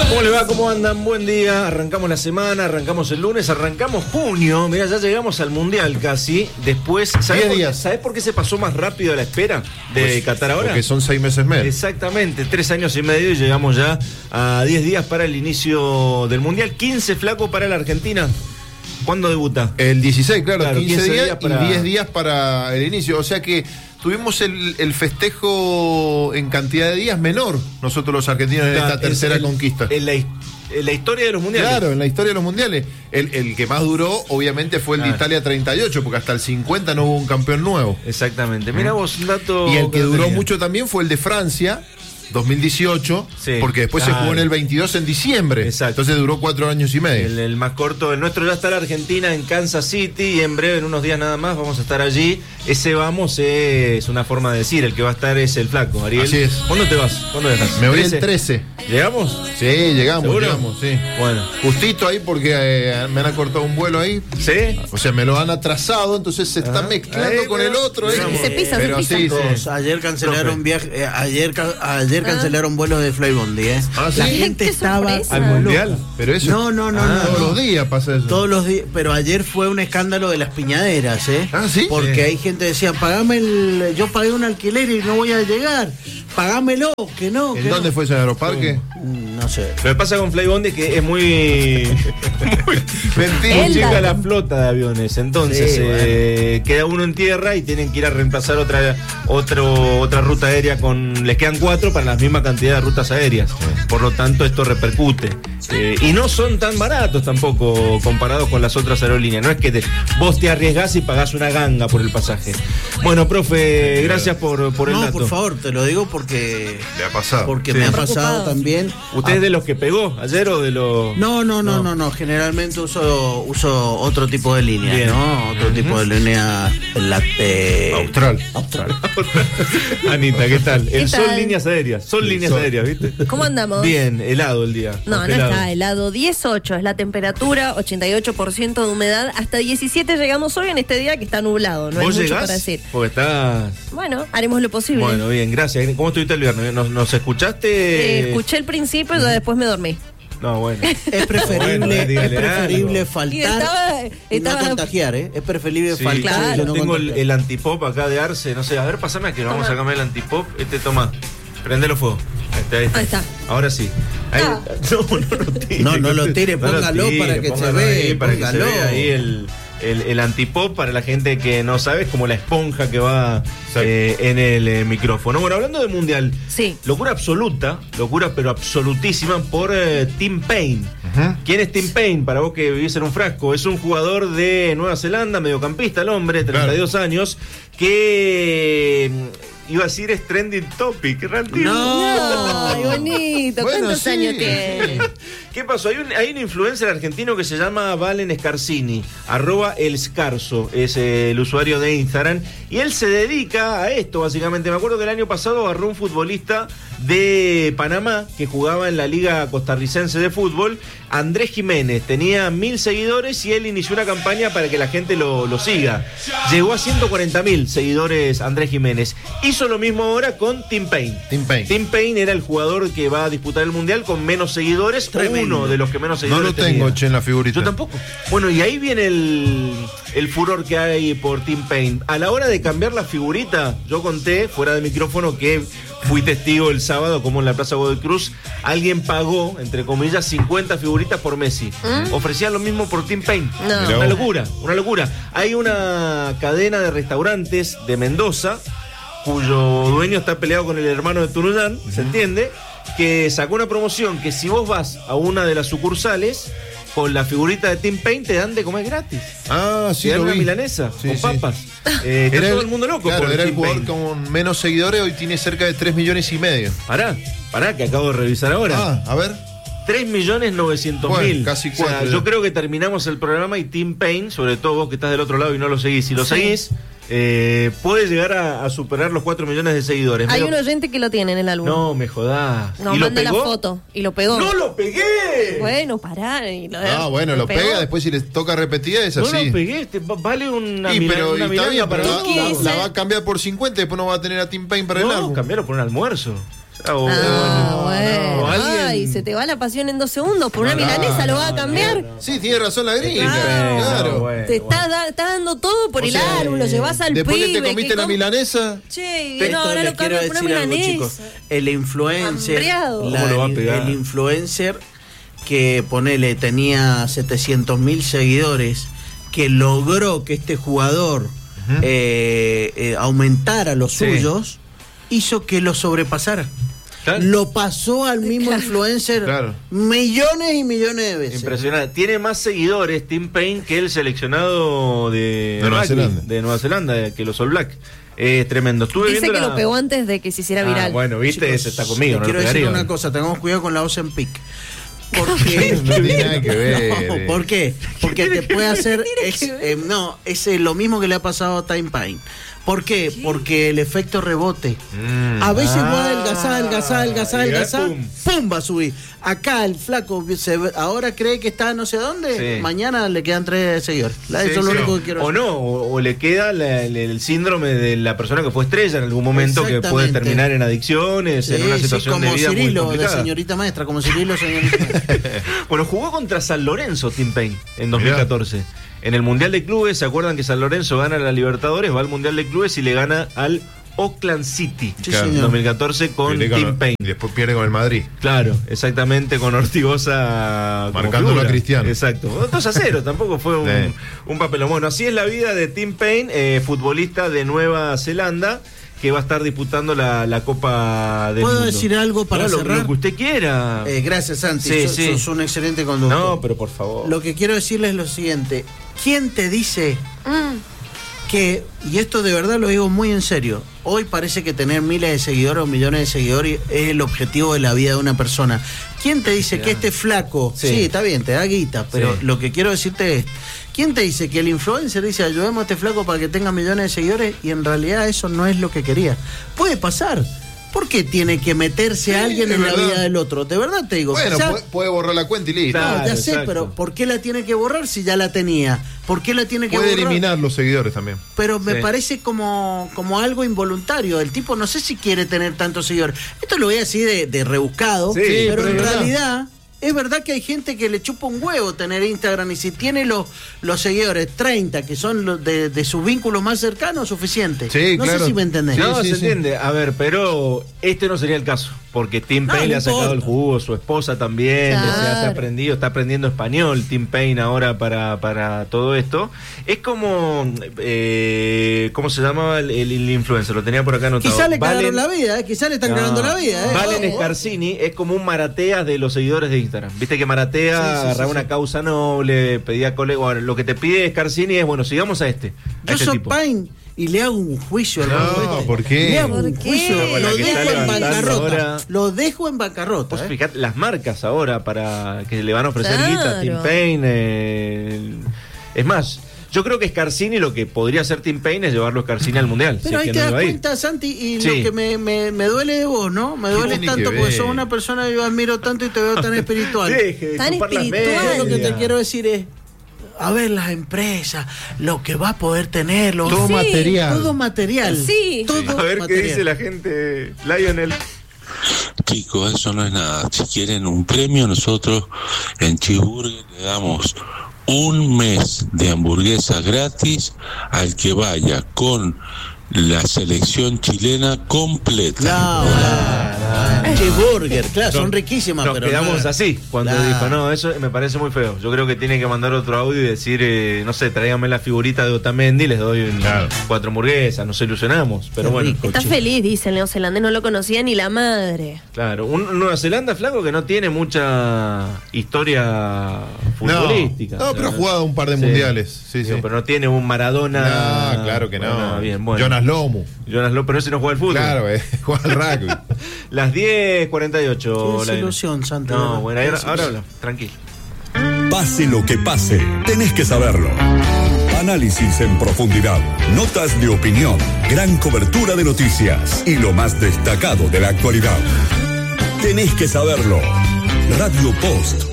¿Cómo le va? ¿Cómo andan? Buen día. Arrancamos la semana, arrancamos el lunes, arrancamos junio. Mira, ya llegamos al Mundial casi. Después, ¿sabés por qué se pasó más rápido la espera de Qatar ahora? Porque son 6 meses menos. Exactamente, 3 años y medio y llegamos ya a 10 días para el inicio del Mundial. 15 flaco para la Argentina. ¿Cuándo debuta? El 16, claro 15 días para... y 10 días para el inicio. O sea que tuvimos el festejo en cantidad de días menor, nosotros los argentinos, en esta tercera conquista. En la historia de los mundiales. Claro, en la historia de los mundiales. El que más duró, obviamente, fue el de Italia 38, porque hasta el 50 no hubo un campeón nuevo. Exactamente. Mira vos, un dato. Y el que duró mucho también fue el de Francia, 2018, sí, porque después se jugó en el 22 en diciembre. Exacto. Entonces duró 4 años y medio. El más corto, el nuestro ya está la Argentina en Kansas City y en breve, en unos días nada más, vamos a estar allí. Ese vamos es una forma de decir, el que va a estar es el flaco, Ariel. Así es. ¿Cuándo te vas? ¿Cuándo dejas? Me voy el 13. ¿Llegamos? Sí, llegamos. ¿Seguro? Llegamos, sí. Bueno. Justito ahí porque me han cortado un vuelo ahí. ¿Sí? O sea, me lo han atrasado, entonces se está mezclando con el otro. Se pisa, pero se pisa. Sí. Ayer cancelaron viaje, ayer cancelaron vuelos de Flybondi, ¿eh? ¿Sí? La gente estaba al mundial. Pero eso no. Todos los días pasa eso. Todos los días, pero ayer fue un escándalo de las piñaderas, ¿eh? ¿Sí? Porque hay gente que decía, yo pagué un alquiler y no voy a llegar. Pagámelo, que no. ¿En dónde fue ese aeroparque? No sé. Lo que pasa con Flybondi es que es muy chica la flota de aviones. Entonces queda uno en tierra y tienen que ir a reemplazar otra ruta aérea les quedan 4 para la misma cantidad de rutas aéreas. Por lo tanto, esto repercute. Y no son tan baratos tampoco comparados con las otras aerolíneas. No es que vos te arriesgás y pagás una ganga por el pasaje. Bueno, profe, gracias por el dato. No, por favor, te lo digo porque le ha pasado. Porque me ha pasado también. ¿Usted es de los que pegó ayer o de los...? No. Generalmente uso otro tipo de línea. Bien. ¿No? Otro tipo de línea Austral. Anita, ¿qué tal? ¿Qué Son tal? líneas aéreas. Son líneas aéreas, ¿viste? ¿Cómo andamos? Bien, helado el día. No está helado. 18 es la temperatura, 88% de humedad. Hasta 17 llegamos hoy en este día que está nublado. No hay mucho para decir. Porque estás... Bueno, haremos lo posible. Bueno, bien, gracias. ¿Cómo estuviste el viernes? ¿Nos escuchaste? Escuché el principio y después me dormí. No, bueno. Es preferible faltar y no contagiar, ¿eh? Es preferible faltar. Claro. Yo tengo el antipop acá de Arce, no sé, a ver, pásame que vamos a cambiar el antipop. Toma, prendelo fuego. Ahí está. Ahora sí. Ahí, no lo tire, póngalo para que se vea. Para que se vea ahí el antipop para la gente que no sabe, es como la esponja que va en el micrófono. Bueno, hablando de mundial, locura pero absolutísima por Tim Payne. ¿Quién es Tim Payne? Para vos que vivís en un frasco, es un jugador de Nueva Zelanda, mediocampista el hombre, 32 años, que... iba a decir es trending topic. No, qué bonito. ¿Cuántos años tiene? ¿Qué pasó? Hay un influencer argentino que se llama Valen Scarsini, @elscarso, es el usuario de Instagram, y él se dedica a esto, básicamente. Me acuerdo que el año pasado agarró un futbolista de Panamá que jugaba en la Liga Costarricense de Fútbol, Andrés Jiménez, tenía 1000 seguidores y él inició una campaña para que la gente lo siga. Llegó a 140.000 seguidores Andrés Jiménez. Hizo lo mismo ahora con Tim Payne. Tim Payne era el jugador que va a disputar el Mundial con menos seguidores, uno de los que menos seguidores tenía. No lo tengo, en la figurita. Yo tampoco. Bueno, y ahí viene el furor que hay por Tim Payne. A la hora de cambiar la figurita, yo conté fuera de micrófono que fui testigo el sábado como en la Plaza Godoy Cruz, alguien pagó, entre comillas, 50 figuritas por Messi. Ofrecían lo mismo por Tim Payne. No. Una locura. Hay una cadena de restaurantes de Mendoza cuyo dueño está peleado con el hermano de Tunuyán, ¿se entiende? Que sacó una promoción que si vos vas a una de las sucursales con la figurita de Tim Payne te dan de comer gratis. Sí, te dan lo una vi. Milanesa con papas. Era todo el mundo loco. Claro, por era el Tim jugador Payne. con menos seguidores, hoy tiene cerca de 3,5 millones. Pará, que acabo de revisar ahora. A ver. 3.900.000. Bueno, casi 4. O sea, yo creo que terminamos el programa y Tim Payne, sobre todo vos que estás del otro lado y no lo seguís, si lo seguís, puede llegar a superar los 4 millones de seguidores. Hay un oyente que lo tiene en el álbum. No, me jodás. Nos manda la foto y lo pegó. ¡No lo pegué! Bueno, pará. Bueno, lo pega, después si le toca repetida es así. No lo pegué, vale una Pero milanga para la va a cambiar por 50 y después no va a tener a Tim Payne para el álbum. Cambiarlo por un almuerzo. Bueno. Alguien y se te va la pasión en 2 segundos. Por una milanesa lo va a cambiar. Sí, tiene razón la gringa. Claro. Claro. Te está dando todo por el álbum, lo llevas al Después pibe. que te comiste la milanesa. Che, Pero no, ahora les lo quiero cambio por una decir algo, milanesa. chicos. El influencer, Hambriado. ¿Cómo lo va a pegar? el influencer que tenía 700.000 seguidores, que logró que este jugador aumentara los suyos, hizo que lo sobrepasara. Claro. Lo pasó al mismo influencer millones y millones de veces. Impresionante. Tiene más seguidores Tim Payne que el seleccionado de Nueva Zelanda, que los All Black. Es tremendo. Estuve Dice viendo que lo pegó antes de que se hiciera viral. Bueno, viste, Chicos, ese está conmigo. quiero no decir lo una cosa, tengamos cuidado con la Ozempic. Porque No tiene nada que ver. No, ¿por qué? Porque te puede hacer es lo mismo que le ha pasado a Tim Payne. ¿Por qué? Porque el efecto rebote. A veces va a adelgazar, ¡pum! Va a subir. Acá el flaco ahora cree que está no sé dónde, mañana le quedan 3 seguidores. Eso es lo único que quiero decir. O le queda el síndrome de la persona que fue estrella en algún momento, que puede terminar en adicciones, en una situación de vida Cirilo, muy complicada. de señorita maestra, como Cirilo, señorita maestra. Bueno, jugó contra San Lorenzo Tim Payne en 2014. En el Mundial de Clubes, ¿se acuerdan que San Lorenzo gana la Libertadores? Va al Mundial de Clubes y le gana al Auckland City en 2014 con Tim Payne. Y después pierde con el Madrid. Claro, exactamente, con Ortigosa marcándolo a Cristiano. Exacto, 2-0, tampoco fue un papelón. Bueno, así es la vida de Tim Payne, futbolista de Nueva Zelanda, que va a estar disputando la Copa del Mundo. ¿Puedo decir algo para cerrar? Lo que usted quiera. Gracias, Santi. Sos un excelente conductor. No, pero por favor. Lo que quiero decirles es lo siguiente. ¿Quién te dice que, y esto de verdad lo digo muy en serio, hoy parece que tener miles de seguidores o millones de seguidores es el objetivo de la vida de una persona? ¿Quién te dice que este flaco, sí, está bien, te da guita, pero lo que quiero decirte es, ¿quién te dice que el influencer dice ayudemos a este flaco para que tenga millones de seguidores y en realidad eso no es lo que quería? Puede pasar. ¿Por qué tiene que meterse alguien en la vida del otro? De verdad te digo. Bueno, puede borrar la cuenta y listo. Claro, ya sé, pero ¿por qué la tiene que borrar si ya la tenía? ¿Por qué la tiene que borrar? Puede eliminar los seguidores también. Pero me parece como algo involuntario. El tipo no sé si quiere tener tantos seguidores. Esto lo voy a decir de rebuscado, pero en realidad es verdad que hay gente que le chupa un huevo tener Instagram y si tiene los seguidores 30 que son los de sus vínculos más cercanos, suficiente. Sí, no claro. sé si me entendés. No, se entiende. A ver, pero este no sería el caso, porque Tim Payne le ha sacado el jugo, su esposa también, está aprendiendo español Tim Payne ahora para todo esto. Es como, ¿cómo se llamaba el influencer? Lo tenía por acá anotado. Quizá le cagaron la vida, quizá le están cagando la vida. Valen Scarsini es como un Maratea de los seguidores de Instagram. Viste que Maratea agarraba una causa noble, pedía colega. Bueno, lo que te pide Scarsini es, bueno, sigamos a este. Yo soy Payne y le hago un juicio al No, ¿por qué? Le hago un juicio, lo dejo en bancarrota. Ahora. Lo dejo en bancarrota. Pues fíjate, las marcas ahora para que le van a ofrecer guita a Tim Payne. Es más, yo creo que Scarsini lo que podría hacer Tim Payne es llevarlo a Scarsini al Mundial. Pero ahí te das cuenta, Santi, y lo que me duele de vos, ¿no? Me duele tanto porque sos una persona que yo admiro tanto y te veo tan espiritual. Tan espiritual. Lo que te quiero decir es, a ver, las empresas, lo que va a poder tener, todo material. Todo material. Sí. Todo a ver material. qué dice la gente, Lionel. Chicos, eso no es nada. Si quieren un premio, nosotros en Cheeseburger le damos un mes de hamburguesa gratis al que vaya con la selección chilena completa. Cheeseburger, claro, son riquísimas, Nos pero quedamos así cuando dijo, no, eso me parece muy feo. Yo creo que tiene que mandar otro audio y decir, no sé, tráigame la figurita de Otamendi, les doy 4 hamburguesas, nos ilusionamos, pero bueno. Está feliz, dice el neozelandés, no lo conocía ni la madre. Claro, un Nueva Zelanda, flaco, que no tiene mucha historia futbolística. No, pero ha jugado un par de mundiales. Sí. Pero no tiene un Maradona. No, claro que no. Bueno. Jonas Lomu. Pero ese no juega al fútbol. Claro, juega al rugby. Las 10:48. Qué desilusión, Santi. No, bueno, ahora habla, tranquilo. Pase lo que pase, tenés que saberlo. Análisis en profundidad, notas de opinión, gran cobertura de noticias y lo más destacado de la actualidad. Tenés que saberlo. Radio Post